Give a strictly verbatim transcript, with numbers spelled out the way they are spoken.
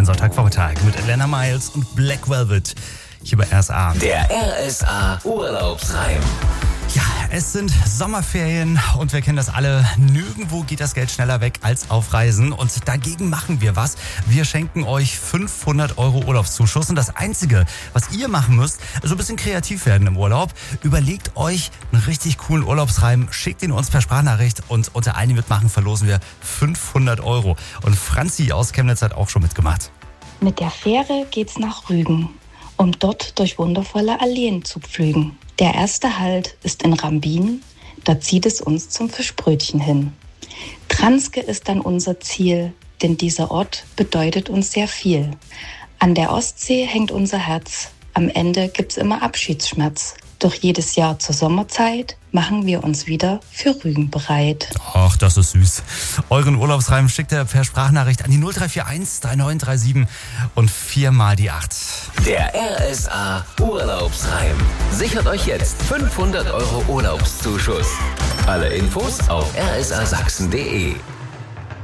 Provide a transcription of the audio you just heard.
Sonntagvormittag mit Elena Miles und Black Velvet hier bei R S A. Der R S A Urlaubsreim. Ja, es sind Sommerferien und wir kennen das alle. Nirgendwo geht das Geld schneller weg als auf Reisen. Und dagegen machen wir was. Wir schenken euch fünfhundert Euro Urlaubszuschuss. Und das Einzige, was ihr machen müsst, so ein bisschen kreativ werden im Urlaub. Überlegt euch einen richtig coolen Urlaubsreim, schickt ihn uns per Sprachnachricht und unter allen, die mitmachen, verlosen wir fünfhundert Euro. Und Franzi aus Chemnitz hat auch schon mitgemacht. Mit der Fähre geht's nach Rügen, um dort durch wundervolle Alleen zu pflügen. Der erste Halt ist in Rambin, da zieht es uns zum Fischbrötchen hin. Transke ist dann unser Ziel, denn dieser Ort bedeutet uns sehr viel. An der Ostsee hängt unser Herz, am Ende gibt's immer Abschiedsschmerz. Doch jedes Jahr zur Sommerzeit machen wir uns wieder für Rügen bereit. Ach, das ist süß. Euren Urlaubsreim schickt ihr per Sprachnachricht an die null drei vier eins drei neun drei sieben und viermal die acht. Der R S A Urlaubsreim. Sichert euch jetzt fünfhundert Euro Urlaubszuschuss. Alle Infos auf r s a sachsen punkt d e.